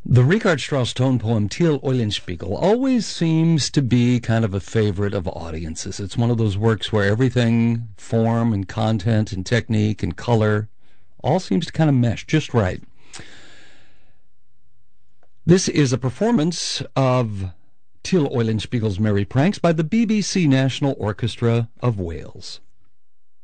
The Richard Strauss tone poem Till Eulenspiegel always seems to be kind of a favorite of audiences. It's one of those works where everything, form and content and technique and color, all seems to kind of mesh just right. This is a performance of Till Eulenspiegel's Merry Pranks by the BBC National Orchestra of Wales.